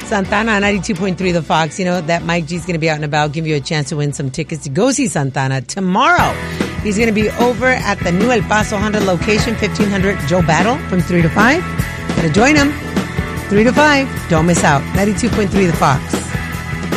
Santana, 92.3 The Fox. You know that Mike G's going to be out and about, give you a chance to win some tickets to go see Santana tomorrow. He's going to be over at the new El Paso Honda location, 1500 Joe Battle from 3 to 5. Got to join him, 3 to 5. Don't miss out. 92.3 The Fox.